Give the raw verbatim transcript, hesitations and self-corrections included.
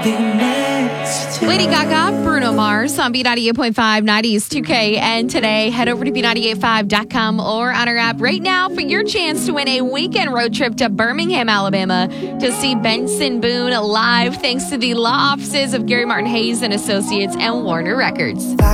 Lady Gaga, Bruno Mars on B ninety-eight point five, nineties two K. And today, head over to B nine eight five dot com or on our app right now for your chance to win a weekend road trip to Birmingham, Alabama to see Benson Boone live thanks to the law offices of Gary Martin Hayes and Associates and Warner Records.